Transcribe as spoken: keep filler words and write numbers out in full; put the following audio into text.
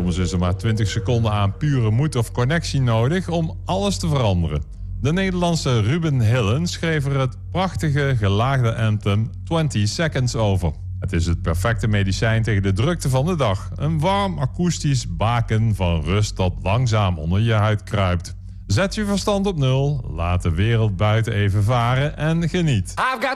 Soms is er maar twintig seconden aan pure moed of connectie nodig om alles te veranderen. De Nederlandse Ruben Hillen schreef er het prachtige gelaagde anthem twintig seconds over. Het is het perfecte medicijn tegen de drukte van de dag. Een warm akoestisch baken van rust dat langzaam onder je huid kruipt. Zet je verstand op nul, laat de wereld buiten even varen en geniet.